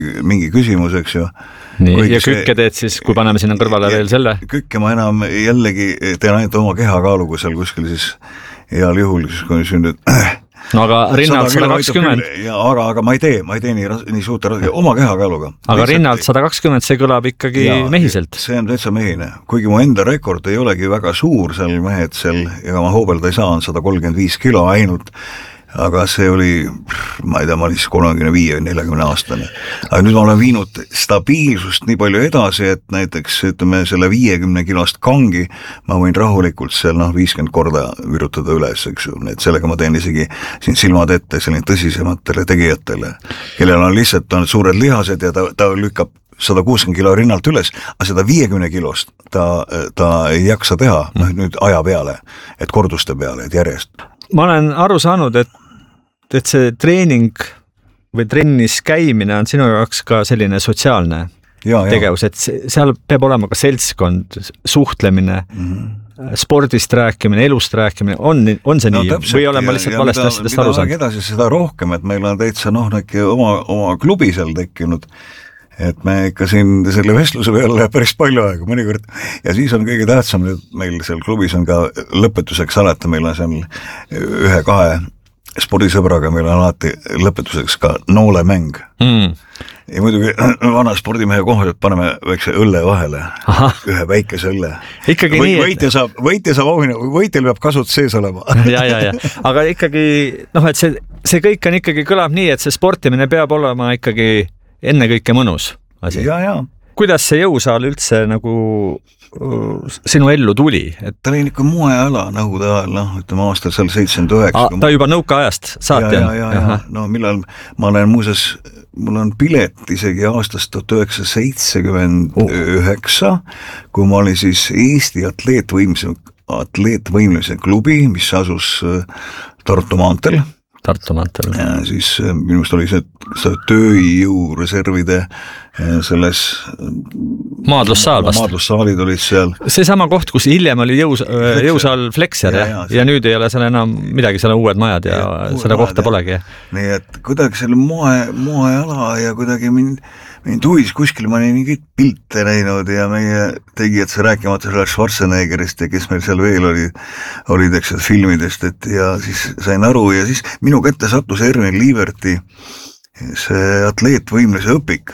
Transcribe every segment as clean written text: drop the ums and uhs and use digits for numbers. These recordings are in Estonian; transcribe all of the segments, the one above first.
mingi küsimus, eks ju. Nii, ja kükke teed siis, kui paneme sinna kõrvale veel selle? Kükke ma enam jällegi teen ainult oma kehakaaluga seal kuskil siis heal juhul, siis kui sündnud no aga rinnalt 120. Aga ma ei tee nii suurt oma kehakaaluga. Aga rinnalt 120, see kõlab ikkagi mehiselt. See on täitsa mehine. Kuigi mu enda rekord ei olegi väga suur seal mehed seal, ega ma hoobelda ei saa, on 135 kilo ainult, aga see oli, ma ei tea, ma olin siis 35-40 aastane. Aga nüüd ma olen viinud stabiilsust nii palju edasi, et näiteks ütleme selle 50 kilost kangi ma võin rahulikult seal 50 korda virutada üles, eks ju. Et sellega ma teen isegi siin silmad ette selline tõsisematele tegijatele, kellel on lihtsalt on suured lihased ja ta lükkab 160 kilo rinnalt üles, aga seda 50 kilost ta ei jaksa teha nüüd aja peale, et korduste peale, et järjest. Ma olen aru saanud, et see treening või trennis käimine on sinu jaoks ka selline sotsiaalne tegevus, et seal peab olema ka seltskond, suhtlemine, spordist rääkimine, elust rääkimine, on see nii? Või olen ma lihtsalt valesti asjadest aru saanud? Mida edasi seda rohkem, et meil on täitsa oma klubi seal tekkinud, et me ikka siin selle vestluse peale läheb päris palju aega mõnikord ja siis on kõige tähtsam, et meil seal klubis on ka lõpetuseks alati, meil on seal 1-2 spordisõbraga, meil on alati lõpetuseks ka noolemäng. Ja muidugi vana spordimehe kohal, et paneme väikse õlle vahele, ühe väikese õlle. Ikkagi nii, võitja saab auhinna, võitjal peab kasut sees olema. ja. Aga ikkagi, et see kõik on ikkagi kõlab nii, et see sportimine peab olema ikkagi ennekõike mõnus asi. Ja. Kuidas see jõusaal üldse nagu sinu ellu tuli? Ta oli niisugune moeala nõukogude ajal, ütleme aastal seal 79. Ta juba nõukaajast saati on? Ja. No millal ma olen muuseas, mul on pilet isegi aastast 1979, kui ma olin siis Eesti atleetvõimlemise klubi, mis asus Tartu maantel. Ja siis minust oli see tööjõureservide selles maadlussaalid olid seal. See sama koht, kus hiljem oli jõusaal Flexer ja nüüd ei ole seal enam midagi, seal on uued majad ja seda kohta polegi. Nii et kuidagi selle moeala ja kuidagi mind huvis kuskil, ma olin mingid pilte näinud ja meie tegijad see rääkimata selle Schwarzeneggerist ja kes meil seal veel olid eks filmidest, et ja siis sain aru ja siis minu kätte sattus Erwin Lieberti see atleetvõimluse õpik.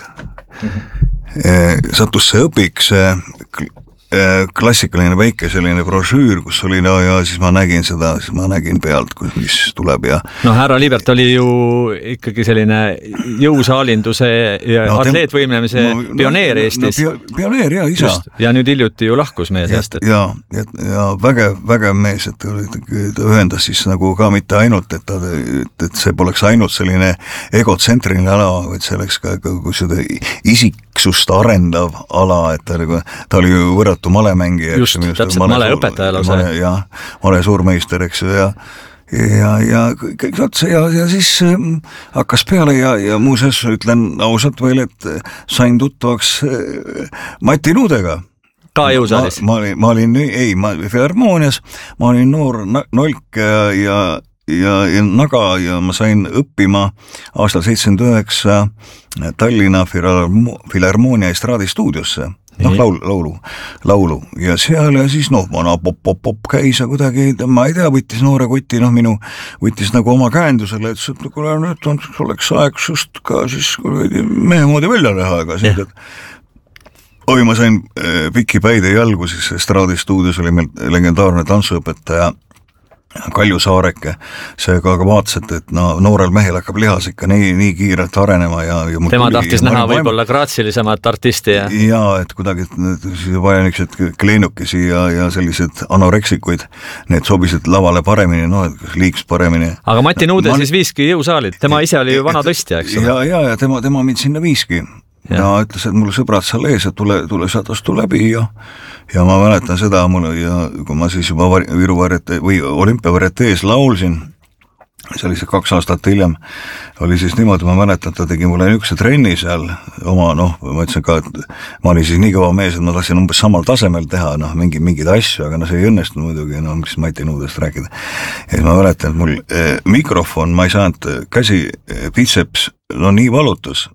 Sattus see õpik, see klassikaline väike selline brošüür, kus oli ja siis ma nägin pealt, mis tuleb ja härra Liibert oli ju ikkagi selline jõusaalinduse ja atleetvõimlemise pioneer Eestis. Pioneer ja isa. Ja nüüd hiljuti ju lahkus meie seast. Ja vägev mees, et ta ühendas siis nagu ka mitte ainult, et see poleks ainult selline egotsentriline ala, vaid see oleks ka seda isiksust arendav ala, et ta oli ju võrratu malemängija. Just, täpselt maleõpetaja lausa. Ja male suurmeister, eks ju, ja kõik otsa ja siis hakkas peale ja muuseas ütlen ausalt veel, et sain tuttavaks Mati Nuudega. Ka jõusaalis? Ma olin Filharmoonias, ma olin noor nolk ja naga ja ma sain õppima aastal 79 Tallinna Filharmoonia estraadistuudiosse. Laulu. Ja seal ja siis vana pop käis ja kuidagi, ma ei tea, võttis noore kuti, võttis nagu oma käendusele, et kuule, nüüd oleks aeg just ka siis mehe moodi välja näha, aga siis, et ma sain piki päide jalgu, siis estraadistuudios oli meil legendaarne tantsuõpetaja Kalju Saareke, seega aga vaatas, et noorel mehel hakkab lihas ikka nii kiirelt arenema ja tema tahtis näha võib-olla graatsilisemat artisti ja et kuidagi vaja niisugused kleenukesi ja sellised anoreksikuid, need sobisid lavale paremini, liiks paremini. Aga Mati Nuude siis viiski jõusaalid, tema ise oli ju vana tõstja, eks ole? Ja tema mind sinna viiski ja ütles, et mul sõbrad seal ees, et tule sealt astu läbi ja ma mäletan seda, kui ma siis juba Viru varjate või olümpiavarjatees laulsin, see oli see 2 aastat hiljem, oli siis niimoodi, ma mäletan, ta tegi mulle niisuguse trenni seal, oma, ma ütlesin ka, et ma olin siis nii kõva mees, et ma tahtsin umbes samal tasemel teha, mingeid asju, aga see ei õnnestunud muidugi, mis Mati Nuudest rääkida. Ja siis ma mäletan, et mul mikrofon, ma ei saanud käsi, biceps, nii valutus,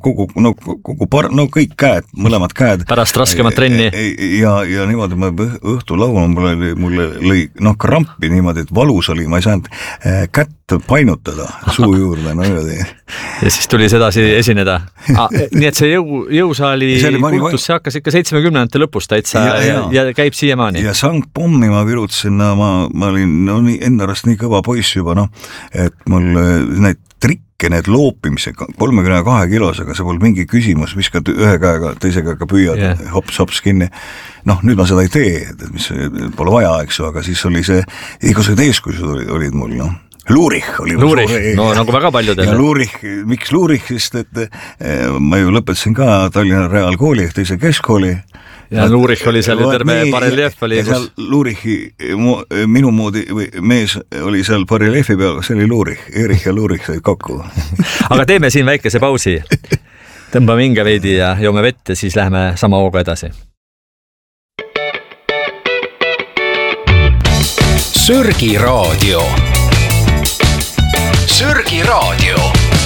kõik käed, mõlemad käed. Pärast raskemat trenni. Ja niimoodi ma õhtu laulma, mulle lõi krampi niimoodi, et valus oli, ma ei saanud kätt painutada suu juurde, niimoodi. Ja siis tuli sedasi esineda. Nii et see jõusaali kultus, see hakkas ikka 70. lõpus täitsa ja käib siiamaani. Ja sangpommi ma virutasin, ma olin endarast nii kõva poiss juba, et mul need trikke, need loopimise 32 kilosega, see pole mingi küsimus, viskad ühe käega, teise käega püüad, hops kinni. Nüüd ma seda ei tee, mis pole vaja, eks ju, aga siis oli see, igasugused eeskujud olid mul, Luurich oli. Nagu väga paljudel. Ja Luurich, miks Luurich, sest et ma ju lõpetasin ka Tallinna Reaalkooli, teise keskkooli. Ja Luurich oli seal terve bareljeef oli. Ja seal Luurichi, minu moodi mees oli seal bareljeefi peal, see oli Luurich, Erich ja Luurich said kokku. Aga teeme siin väikese pausi. Tõmbame hinge veidi ja joome vett ja siis läheme sama hooga edasi. Sörgi raadio. Sörgi raadio.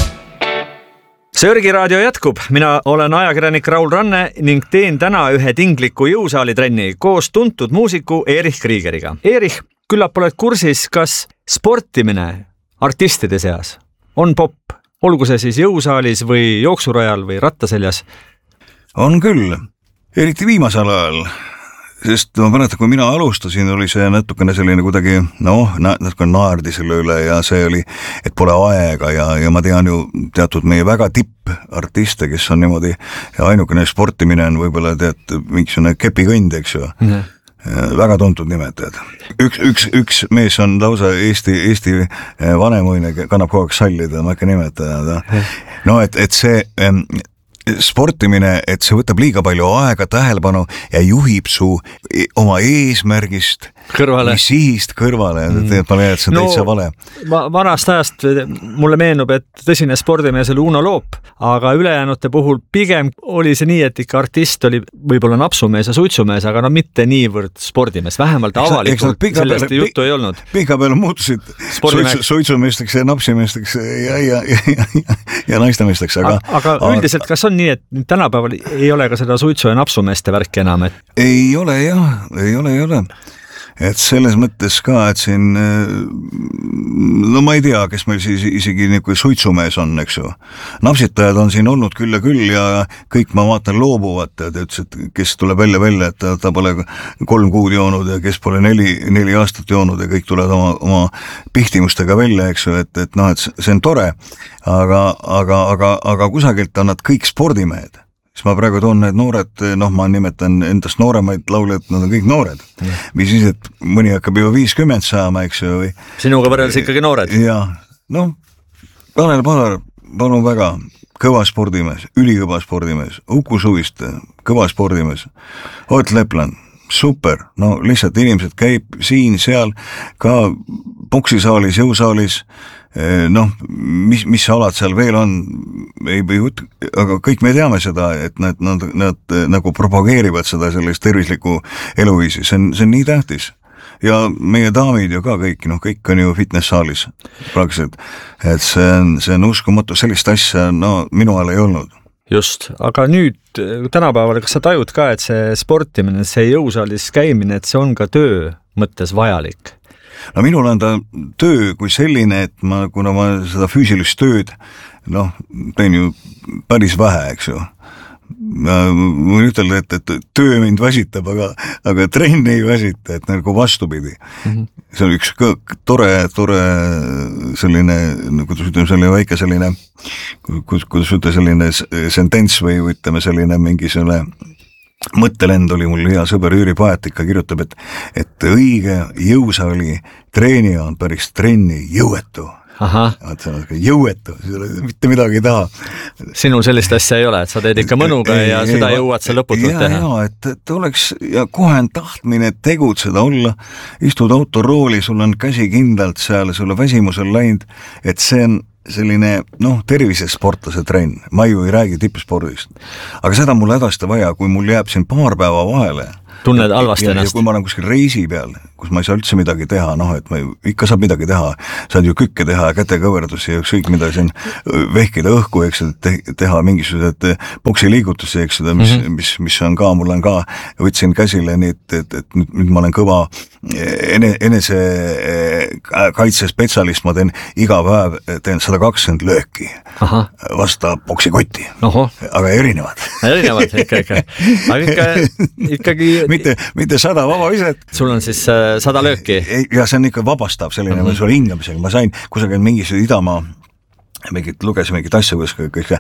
Sörgi raadio jätkub. Mina olen ajakirjanik Raul Ranne ning teen täna ühe tingliku jõusaali trenni koos tuntud muusiku Erich Kriegeriga. Erich, küllap oled kursis, kas sportimine artistide seas on popp, olgu see siis jõusaalis või jooksurajal või rattaseljas? On küll, eriti viimasel ajal. Sest ma mäletan, kui mina alustasin, oli see natukene selline kuidagi, natukene naerdi selle üle ja see oli, et pole aega ja ma tean ju teatud meie väga tippartiste, kes on niimoodi, ja ainukene sportimine on võib-olla mingisugune kepikõnd, eks ju. Väga tuntud nimetajad. Üks mees on lausa Eesti vanemuine, kannab kogu aeg sallida, ma ikka nimetada. Et see sportimine, et see võtab liiga palju aega, tähelepanu ja juhib su oma eesmärgist kõrvale. Sihist kõrvale, et ma leian, et see on täitsa vale. Vanast ajast mulle meenub, et tõsine spordimees oli Uno Loop, aga ülejäänute puhul pigem oli see nii, et ikka artist oli võib-olla napsumees ja suitsumees, aga mitte niivõrd spordimees, vähemalt avalikult sellest juttu ei olnud. Pika peale muutusid suitsumeesteks ja napsimeesteks ja naistemeesteks. Aga üldiselt, kas on nii, et tänapäeval ei ole ka seda suitsu- ja napsumeeste värki enam? Ei ole. Et selles mõttes ka, et siin, ma ei tea, kes meil siis isegi niisugune suitsumees on, eks ju. Napsitajad on siin olnud küll ja kõik ma vaatan loobuvad, ütles, et kes tuleb välja, et ta pole 3 kuud joonud ja kes pole 4 aastat joonud ja kõik tulevad oma pihtimustega välja, eks ju, et see on tore, aga kusagilt on nad kõik spordimehed. Siis ma praegu toon need noored, ma nimetan endast nooremaid lauljad, nad on kõik noored. Mis siis, et mõni hakkab juba 50 saama, eks ju. Sinuga võrreldes ikkagi noored? Jaa, Tanel Padar, palun väga, kõva spordimees, ülikõva spordimees, Uku Suviste, kõva spordimees, Ott Lepland, super, lihtsalt inimesed käib siin, seal, ka boksisaalis, jõusaalis, mis alad seal veel on, aga kõik me teame seda, et nad nagu propageerivad seda sellist tervislikku eluviisi, see on nii tähtis. Ja meie daamid ju ka kõik on ju fitness-saalis praktiliselt, et see on uskumatu, sellist asja minu ajal ei olnud. Just, aga nüüd tänapäeval, kas sa tajud ka, et see sportimine, see jõusaalis käimine, et see on ka töö mõttes vajalik? Minul on ta töö kui selline, et kuna ma seda füüsilist tööd, teen ju päris vähe, eks ju. Ma võin ütelda, et töö mind väsitab, aga trenn ei väsita, et nagu vastupidi. See on üks tore selline, kuidas ütleme, selline väike selline, kuidas ütleme, selline sentents või ütleme selline mingi selle mõttelend oli mul hea sõber Jüri Paetika kirjutab, et õige jõusaali treenija on päris trenni jõuetu. Jõuetu, mitte midagi ei taha. Sinul sellist asja ei ole, et sa teed ikka mõnuga ja seda jõuad sa lõputult teha. Ja, et oleks ja kohe on tahtmine tegutseda olla, istud autorooli, sul on käsi kindlalt seal, sul on väsimusel läinud, et see selline tervisesportlase trenn, ma ju ei räägi tippspordist, aga seda mul hädasti vaja, kui mul jääb siin paar päeva vahele. Tunned halvasti ennast. Ja kui ma olen kuskil reisi peal, kus ma ei saa üldse midagi teha, et ma ikka saab midagi teha, saad ju kükke teha, kätekõverdusi ja ükskõik mida siin vehkida õhku, eks, teha mingisugused boksiliigutusi, eks, mis on ka, mul on ka, võtsin käsile nii, et nüüd ma olen kõva enese kaitsespetsialist, ma teen iga päev 120 lööki. Aha. Vasta boksikotti. Aga erinevad. Erinevad ikka. Aga ikkagi mitte 100 vabaviset. Sul on siis 100 lööki? Ja see on ikka vabastav selline sul hingamisega. Ma sain kusagil mingisugune Idamaa, lugesin mingit asja, kus kõik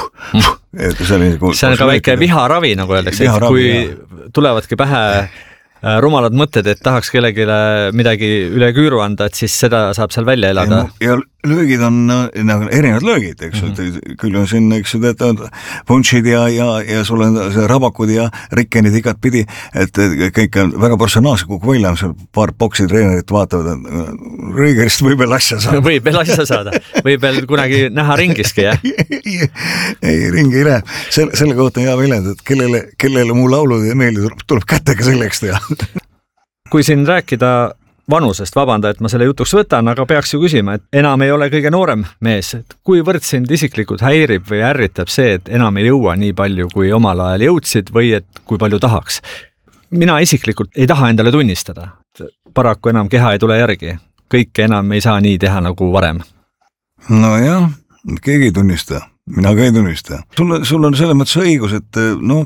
see on ka väike viharavi, nagu öeldakse, et kui tulevadki pähe rumalad mõtted, et tahaks kellegile midagi üle küüru anda, et siis seda saab seal välja elada. Ja löögid on erinevad löögid, eks, küll on siin, eks, punšid ja sul on rabakud ja rikkenid igat pidi, et kõik on väga personaalse kuku välja, paar boksitreenerit vaatavad, Rõigerist võib veel asja saada. Võib veel asja saada, võib veel kunagi näha ringiski, jah? Ei, ringi ei lähe. Selle kohta hea väljend, et kellele mu laulud ei meeldi, tuleb kätega selleks teha. Kui siin rääkida vanusest, vabanda, et ma selle jutuks võtan, aga peaks ju küsima, et enam ei ole kõige noorem mees. Et kuivõrd sind isiklikult häirib või ärritab see, et enam ei jõua nii palju, kui omal ajal jõudsid või et kui palju tahaks? Mina isiklikult ei taha endale tunnistada. Paraku enam keha ei tule järgi. Kõike enam ei saa nii teha nagu varem. No jah, keegi ei tunnista. Mina ka ei tunnista. Sul on selles mõttes õigus, et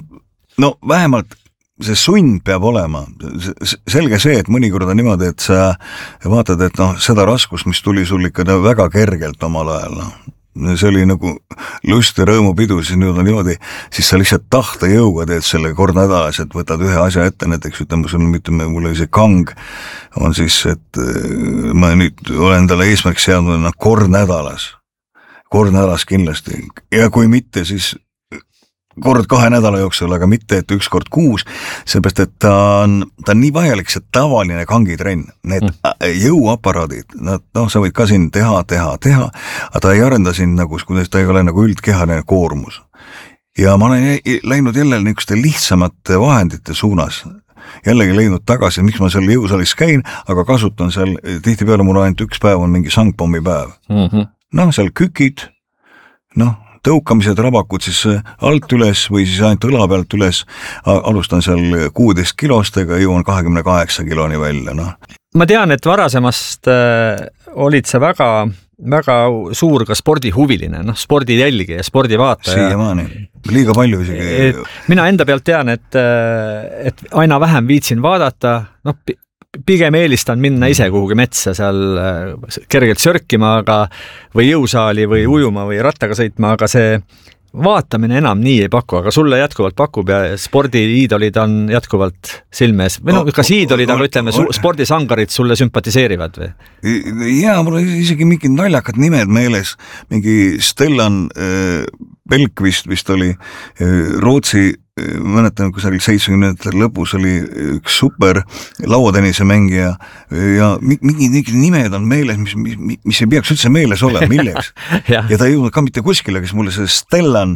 no vähemalt see sund peab olema. Selge see, et mõnikord on niimoodi, et sa vaatad, et seda raskust, mis tuli sul ikka väga kergelt omal ajal. See oli nagu lust ja rõõmupidu, siis nüüd on niimoodi, siis sa lihtsalt tahta jõuga teed selle kord nädalas, et võtad ühe asja ette, näiteks mul oli see kang, on siis, et ma nüüd olen talle eesmärk seadnud kord nädalas kindlasti ja kui mitte, siis kord 2 nädala jooksul, aga mitte, et 1 kord kuus, seepärast, et ta on nii vajalik, see tavaline kangitrenn, need jõuaparaadid, sa võid ka siin teha, aga ta ei arenda siin kuidas ta ei ole nagu üldkehaline koormus. Ja ma olen läinud jälle niisuguste lihtsamate vahendite suunas, jällegi leidnud tagasi, miks ma seal jõusaalis käin, aga kasutan seal, tihtipeale mul ainult 1 päev on mingi sangpommi päev. Seal kükid, tõukamised, rabakud siis alt üles või siis ainult õla pealt üles, alustan seal 16 kilostega, jõuan 28 kiloni välja. Ma tean, et varasemast olid sa väga suur ka spordihuviline, spordijälgi ja spordivaataja. Siiamaani, liiga palju isegi. Mina enda pealt tean, et aina vähem viitsin vaadata, pigem eelistan minna ise kuhugi metsa seal kergelt sörkima või jõusaali või ujuma või rattaga sõitma, aga see vaatamine enam nii ei paku, aga sulle jätkuvalt pakub ja spordiiidolid on jätkuvalt silmes. Või kas iidolid, aga ütleme, spordisangarid sulle sümpatiseerivad või? Jaa, mul on isegi mingid naljakad nimed meeles. Mingi Stellan Belkvist oli Rootsi, mõnetan kusagil 70. lõpus oli üks super lauatennise mängija ja mingid nimed on meeles, mis ei peaks üldse meeles olema, milleks. ja ta ei jõudnud ka mitte kuskile, kes mulle see Stellan,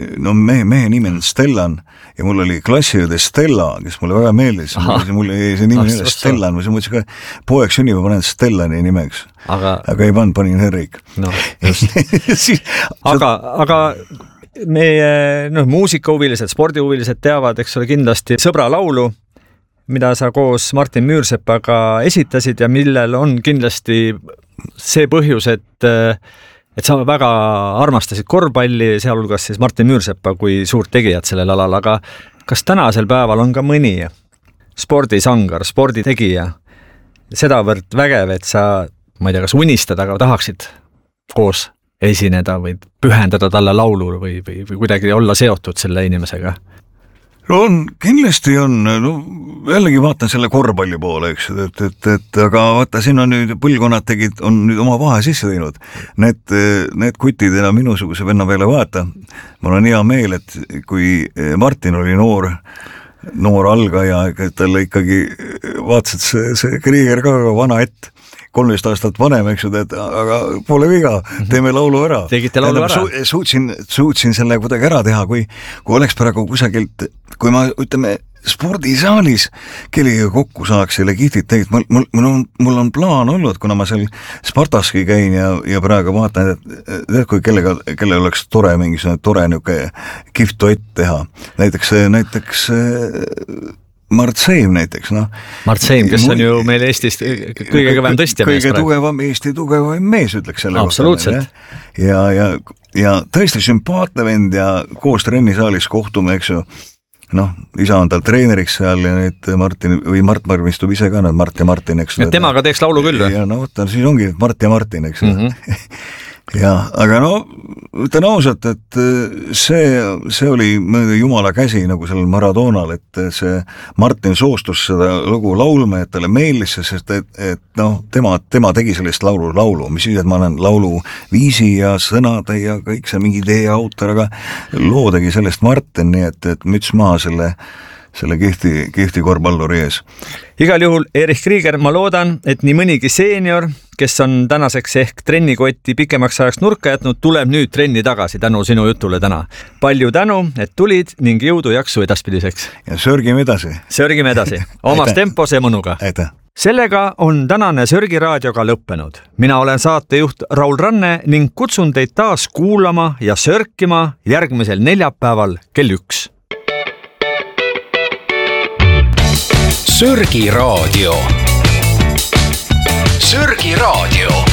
mehe nimi on Stellan ja mul oli klassiõde Stella, kes mulle väga meeldis. Mulle see nimi oli Stellan, ma mõtlesin ka poeg sünnib, panen Stellani nimeks. Aga ei panin Henrik. No, just. aga meie muusikahuvilised, spordihuvilised teavad, eks ole, kindlasti Sõbra laulu, mida sa koos Martin Müürsepaga esitasid ja millel on kindlasti see põhjus, et sa väga armastasid korvpalli, sealhulgas siis Martin Müürsepa kui suurt tegijat sellel alal, aga kas tänasel päeval on ka mõni spordisangar, sporditegija sedavõrd vägev, et sa, ma ei tea, kas unistad, aga tahaksid koos esineda või pühendada talle laulu või kuidagi olla seotud selle inimesega? Kindlasti on, jällegi vaatan selle korvpalli poole, eks, et aga vaata, siin on nüüd põlvkonnad on nüüd oma vahe sisse teinud. Need kutid enam minusuguse venna peale vaata. Mul on hea meel, et kui Martin oli noor algaja, talle ikkagi vaatasid see Krieger ka vana ett, 13 aastat vanem, eks ju, et aga pole viga, teeme laulu ära. Tegite laulu ära? Suutsin selle kuidagi ära teha, kui oleks praegu kusagilt, kui ma ütleme spordisaalis kellega kokku saaks selle kihtit tegid, mul on plaan olnud, kuna ma seal Spartaski käin ja praegu vaatan, et kui kellel oleks tore mingisugune tore niuke kihvt duett teha, näiteks Mart Seim näiteks, noh. Mart Seim, kes on ju meil Eestist kõige kõvem tõstja mees. Kõige tugevam, Eesti tugevam mees, ütleks selle absoluutselt. Ja tõesti sümpaatne vend ja koos trennisaalis kohtume, eks ju. Noh, isa on tal treeneriks seal ja nüüd Mart marmistub ise ka, Mart ja Martin, eks. Ja temaga teeks laulu küll või? Ja no, siis ongi Mart ja Martin, eks. Ja, aga no, ütlen ausalt, et see oli jumala käsi nagu sellel Maradonal, et see Martin soostus seda lugu laulma, et talle meeldis, sest et noh, tema tegi sellest laulu, mis siis, et ma olen laulu viisi ja sõnade ja kõik see mingi idee autor, aga loo tegi sellest Martin, nii et müts maha selle kihvti korvpalluri ees. Igal juhul, Erich Krieger, ma loodan, et nii mõnigi seenior, kes on tänaseks ehk trennikotti pikemaks ajaks nurka jätnud, tuleb nüüd trenni tagasi tänu sinu jutule täna. Palju tänu, et tulid ning jõudu jaksu edaspidiseks. Ja sörgime edasi. Sörgime edasi. Omas tempos ja mõnuga. Aitäh. Sellega on tänane Sörgi raadioga lõppenud. Mina olen saatejuht Raul Ranne ning kutsun teid taas kuulama ja sörkima järgmisel neljapäeval kell 1. Sörgi raadio. Sörgi raadio.